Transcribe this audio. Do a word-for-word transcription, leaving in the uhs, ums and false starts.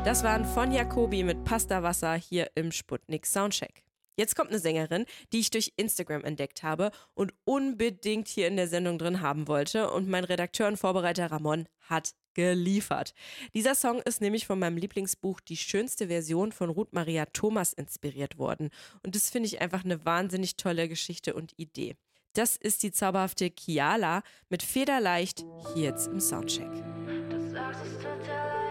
Das waren von Jacobi mit Pasta Wasser hier im Sputnik Soundcheck. Jetzt kommt eine Sängerin, die ich durch Instagram entdeckt habe und unbedingt hier in der Sendung drin haben wollte. Und mein Redakteur und Vorbereiter Ramon hat geliefert. Dieser Song ist nämlich von meinem Lieblingsbuch Die schönste Version von Ruth Maria Thomas inspiriert worden. Und das finde ich einfach eine wahnsinnig tolle Geschichte und Idee. Das ist die zauberhafte Kiala mit Federleicht hier jetzt im Soundcheck. Du sagst es total